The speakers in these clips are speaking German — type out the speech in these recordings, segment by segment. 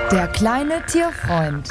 Der kleine Tierfreund.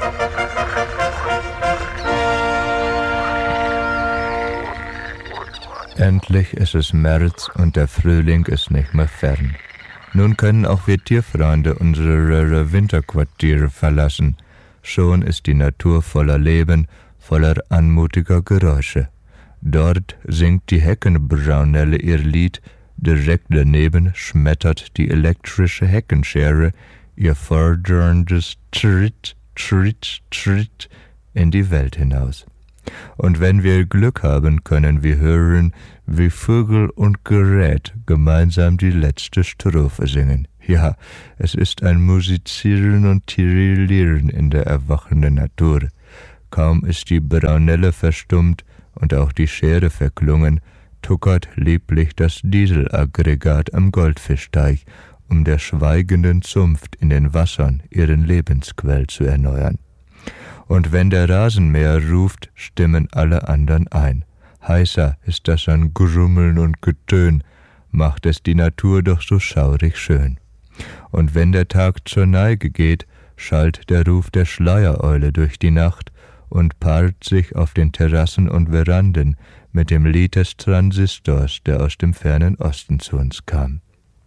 Endlich ist es März und der Frühling ist nicht mehr fern. Nun können auch wir Tierfreunde unsere Winterquartiere verlassen. Schon ist die Natur voller Leben, voller anmutiger Geräusche. Dort singt die Heckenbraunelle ihr Lied, direkt daneben schmettert die elektrische Heckenschere ihr forderndes Tritt, Tritt, Tritt in die Welt hinaus. Und wenn wir Glück haben, können wir hören, wie Vögel und Gerät gemeinsam die letzte Strophe singen. Ja, es ist ein Musizieren und Tirillieren in der erwachenden Natur. Kaum ist die Braunelle verstummt und auch die Schere verklungen, tuckert lieblich das Dieselaggregat am Goldfischteich, um der schweigenden Zunft in den Wassern ihren Lebensquell zu erneuern. Und wenn der Rasenmäher ruft, stimmen alle anderen ein. Heißer ist das an Grummeln und Getön, macht es die Natur doch so schaurig schön. Und wenn der Tag zur Neige geht, schallt der Ruf der Schleiereule durch die Nacht und paart sich auf den Terrassen und Veranden mit dem Lied des Transistors, der aus dem fernen Osten zu uns kam.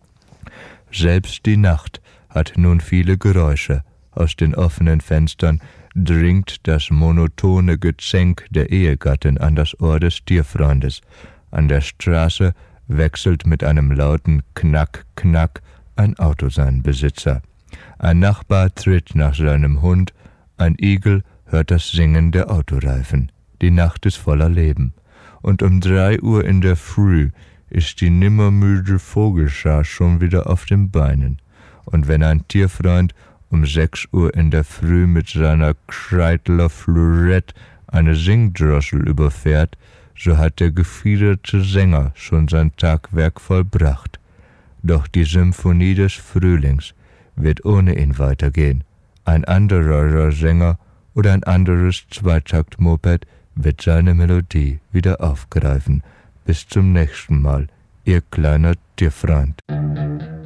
Selbst die Nacht hat nun viele Geräusche. Aus den offenen Fenstern dringt das monotone Gezänk der Ehegattin an das Ohr des Tierfreundes. An der Straße wechselt mit einem lauten Knack, Knack ein Auto seinen Besitzer. Ein Nachbar tritt nach seinem Hund, ein Igel hört das Singen der Autoreifen. Die Nacht ist voller Leben. Und um 3 Uhr in der Früh ist die nimmermüde Vogelschar schon wieder auf den Beinen. Und wenn ein Tierfreund um 6 Uhr in der Früh mit seiner Kreidler Florett eine Singdrossel überfährt, so hat der gefiederte Sänger schon sein Tagwerk vollbracht. Doch die Symphonie des Frühlings wird ohne ihn weitergehen. Ein anderer Sänger oder ein anderes Zweitakt-Moped wird seine Melodie wieder aufgreifen. Bis zum nächsten Mal, Ihr kleiner Tierfreund.